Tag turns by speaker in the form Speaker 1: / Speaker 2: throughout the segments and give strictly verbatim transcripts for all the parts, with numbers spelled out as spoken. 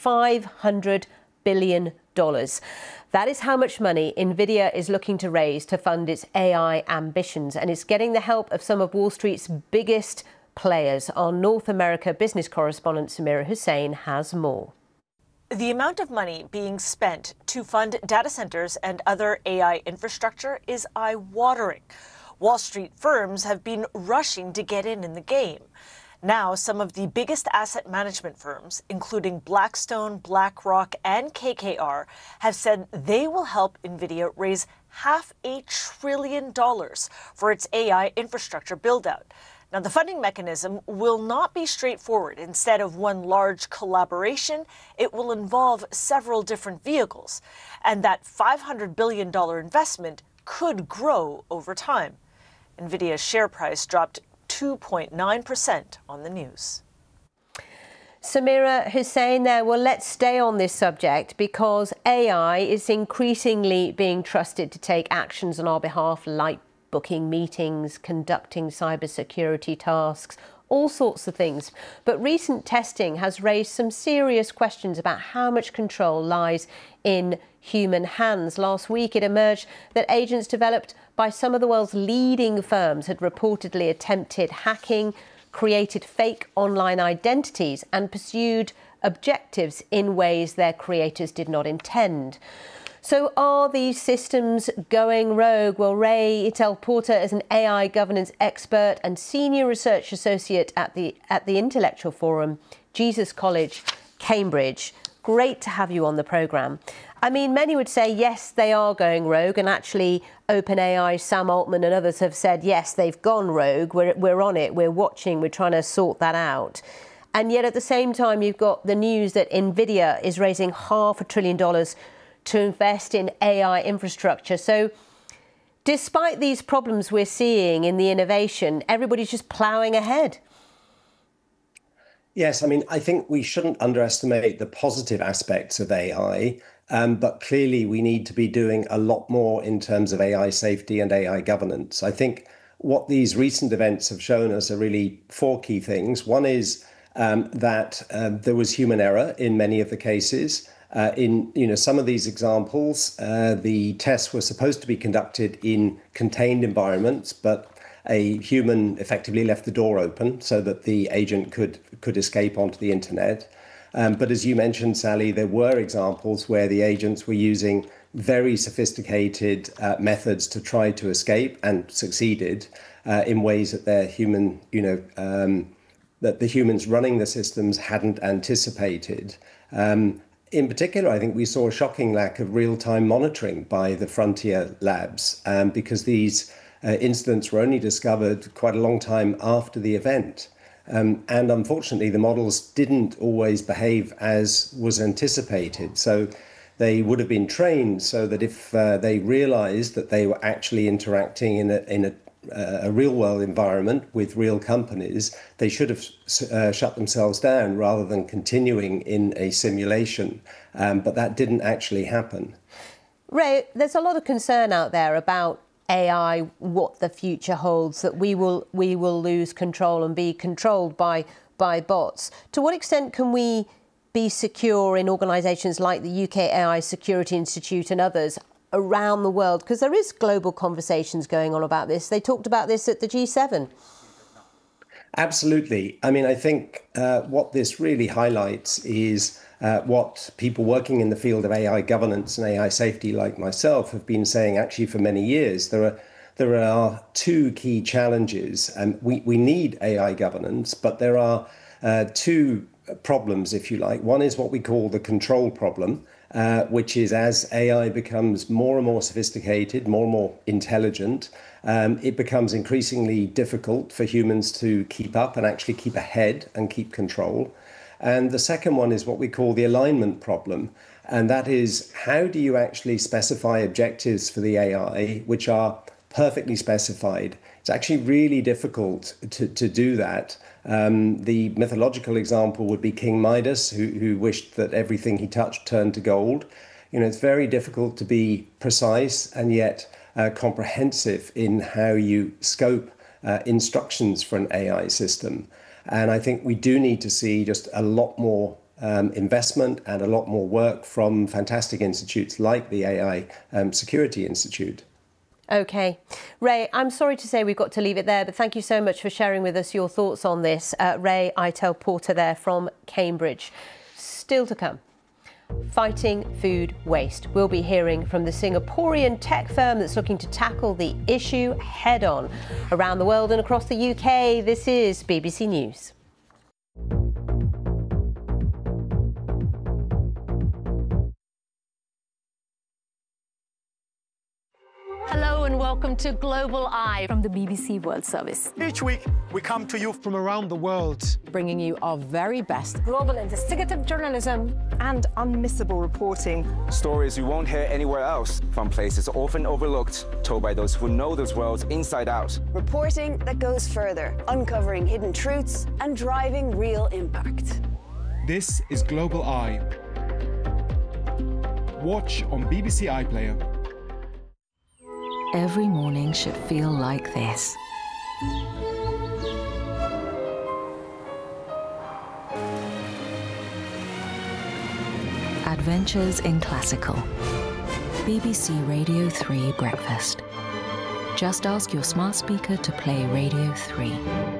Speaker 1: five hundred billion dollars. That is how much money NVIDIA is looking to raise to fund its A I ambitions, and it's getting the help of some of Wall Street's biggest players. Our North America business correspondent Samira Hussain has more.
Speaker 2: The amount of money being spent to fund data centers and other A I infrastructure is eye-watering. Wall Street firms have been rushing to get in in the game. Now, some of the biggest asset management firms, including Blackstone, BlackRock, and K K R, have said they will help NVIDIA raise half a trillion dollars for its A I infrastructure build-out. Now, the funding mechanism will not be straightforward. Instead of one large collaboration, it will involve several different vehicles. And that five hundred billion dollars investment could grow over time. NVIDIA's share price dropped two point nine percent on the news.
Speaker 1: Samira Hussain there. Well, let's stay on this subject because A I is increasingly being trusted to take actions on our behalf, like booking meetings, conducting cybersecurity tasks, all sorts of things. But recent testing has raised some serious questions about how much control lies in human hands. Last week, it emerged that agents developed by some of the world's leading firms had reportedly attempted hacking, created fake online identities, and pursued objectives in ways their creators did not intend. So are these systems going rogue? Well, Ray Itel-Porter is an A I governance expert and senior research associate at the at the Intellectual Forum, Jesus College, Cambridge. Great to have you on the programme. I mean, many would say, yes, they are going rogue, and actually OpenAI, Sam Altman and others have said, yes, they've gone rogue. We're, we're on it. We're watching. We're trying to sort that out. And yet at the same time, you've got the news that NVIDIA is raising half a trillion dollars to invest in A I infrastructure. So despite these problems we're seeing in the innovation, everybody's just ploughing ahead.
Speaker 3: Yes, I mean, I think we shouldn't underestimate the positive aspects of A I, um, but clearly we need to be doing a lot more in terms of A I safety and A I governance. I think what these recent events have shown us are really four key things. One is um, that uh, there was human error in many of the cases. Uh, in you know some of these examples, uh, the tests were supposed to be conducted in contained environments, but a human effectively left the door open so that the agent could could escape onto the internet. Um, but as you mentioned, Sally, there were examples where the agents were using very sophisticated uh, methods to try to escape and succeeded uh, in ways that their human, you know, um, that the humans running the systems hadn't anticipated. Um, In particular, I think we saw a shocking lack of real-time monitoring by the frontier labs um, because these uh, incidents were only discovered quite a long time after the event. Um, and unfortunately, the models didn't always behave as was anticipated. So they would have been trained so that if uh, they realized that they were actually interacting in a, in a a real-world environment with real companies, they should have uh, shut themselves down rather than continuing in a simulation. Um, but that didn't actually happen.
Speaker 1: Ray, there's a lot of concern out there about A I, what the future holds, that we will we will lose control and be controlled by by bots. To what extent can we be secure in organisations like the U K A I Security Institute and others around the world? Because there is global conversations going on about this. They talked about this at the G seven.
Speaker 3: Absolutely. I mean, I think uh, what this really highlights is uh, what people working in the field of A I governance and A I safety like myself have been saying actually for many years. There are there are two key challenges, and we, we need A I governance, but there are uh, two problems, if you like. One is what we call the control problem, Uh, which is as A I becomes more and more sophisticated, more and more intelligent, um, it becomes increasingly difficult for humans to keep up and actually keep ahead and keep control. And the second one is what we call the alignment problem. And that is, how do you actually specify objectives for the A I which are perfectly specified? It's actually really difficult to, to do that. Um, the mythological example would be King Midas, who, who wished that everything he touched turned to gold. You know, it's very difficult to be precise and yet uh, comprehensive in how you scope uh, instructions for an A I system. And I think we do need to see just a lot more um, investment and a lot more work from fantastic institutes like the A I um, Security Institute.
Speaker 1: OK. Ray, I'm sorry to say we've got to leave it there, but thank you so much for sharing with us your thoughts on this. Uh, Ray Eitel-Porter there from Cambridge. Still to come. Fighting food waste. We'll be hearing from the Singaporean tech firm that's looking to tackle the issue head on. Around the world and across the U K, this is B B C News.
Speaker 4: Hello and welcome to Global Eye from the B B C World Service.
Speaker 5: Each week, we come to you from around the world,
Speaker 6: bringing you our very best
Speaker 7: global investigative journalism
Speaker 6: and unmissable reporting.
Speaker 8: Stories you won't hear anywhere else, from places often overlooked, told by those who know those worlds inside out.
Speaker 9: Reporting that goes further, uncovering hidden truths and driving real impact.
Speaker 5: This is Global Eye. Watch on B B C iPlayer.
Speaker 10: Every morning should feel like this. Adventures in Classical. B B C Radio three Breakfast. Just ask your smart speaker to play Radio three.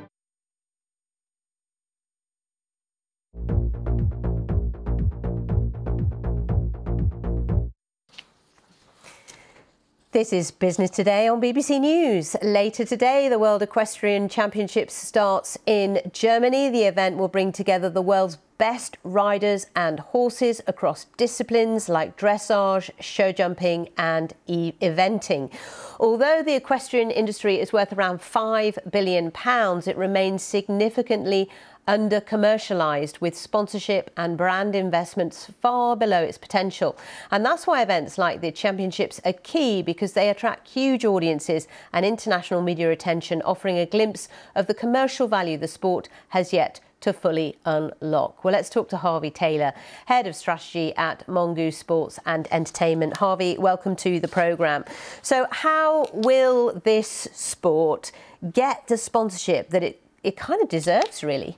Speaker 1: This is Business Today on B B C News. Later today, the World Equestrian Championships starts in Germany. The event will bring together the world's best riders and horses across disciplines like dressage, show jumping and e eventing. Although the equestrian industry is worth around five billion pounds, it remains significantly under-commercialised, with sponsorship and brand investments far below its potential. And that's why events like the championships are key, because they attract huge audiences and international media attention, offering a glimpse of the commercial value the sport has yet to fully unlock. Well, let's talk to Harvey Taylor, Head of Strategy at Mongoose Sports and Entertainment. Harvey, welcome to the programme. So how will this sport get the sponsorship that it, it kind of deserves, really?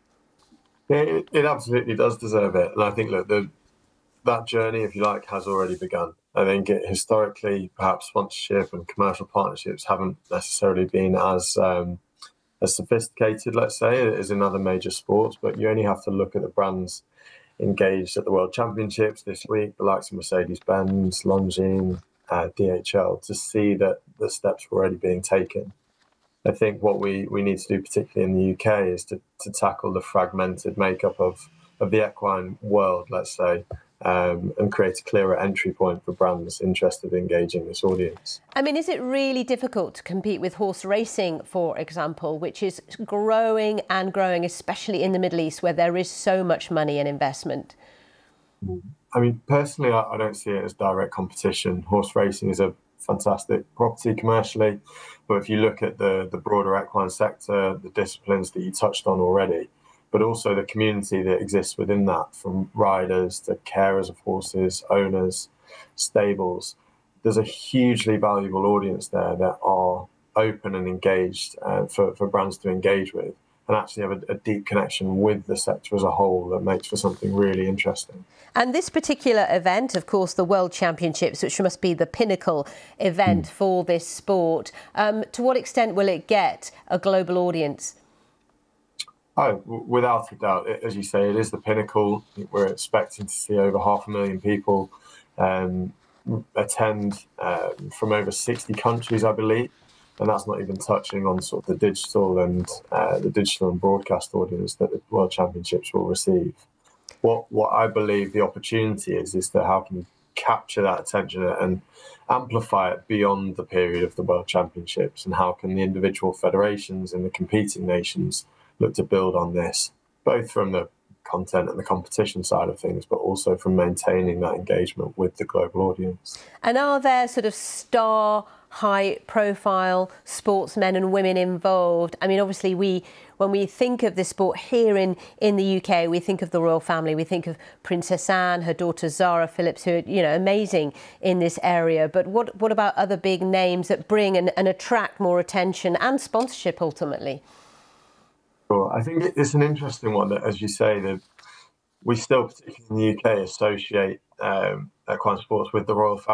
Speaker 11: It, it absolutely does deserve it. And I think, look, the, that journey, if you like, has already begun. I think it, historically, perhaps sponsorship and commercial partnerships haven't necessarily been as um, as sophisticated, let's say, as in other major sports. But you only have to look at the brands engaged at the World Championships this week, the likes of Mercedes-Benz, Longines, uh, D H L, to see that the steps were already being taken. I think what we, we need to do, particularly in the U K, is to, to tackle the fragmented makeup of, of the equine world, let's say, um, and create a clearer entry point for brands interested in engaging this audience.
Speaker 1: I mean, is it really difficult to compete with horse racing, for example, which is growing and growing, especially in the Middle East, where there is so much money and investment?
Speaker 11: I mean, personally, I, I don't see it as direct competition. Horse racing is a fantastic property commercially, but if you look at the the broader equine sector, the disciplines that you touched on already, but also the community that exists within that, from riders to carers of horses, owners, stables, there's a hugely valuable audience there that are open and engaged uh, for, for brands to engage with, and actually have a, a deep connection with the sector as a whole that makes for something really interesting. And
Speaker 1: this particular event, of course, the World Championships, which must be the pinnacle event mm. for this sport, um, to what extent will it get a global audience?
Speaker 11: Oh, without a doubt. As you say, it is the pinnacle. We're expecting to see over half a million people um, attend uh, from over sixty countries, I believe. And that's not even touching on sort of the digital and uh, the digital and broadcast audience that the World Championships will receive. What what I believe the opportunity is, is that how can you capture that attention and amplify it beyond the period of the World Championships, and how can the individual federations and the competing nations look to build on this, both from the content and the competition side of things, but also from maintaining that engagement with the global audience.
Speaker 1: And are there sort of star high-profile sportsmen and women involved? I mean, obviously, we when we think of this sport here in, in the U K, we think of the royal family. We think of Princess Anne, her daughter Zara Phillips, who are, you know, amazing in this area. But what what about other big names that bring and, and attract more attention and sponsorship ultimately?
Speaker 11: Sure. I think it's an interesting one that, as you say, the we still, particularly in the U K, associate um, equine sports with the royal family.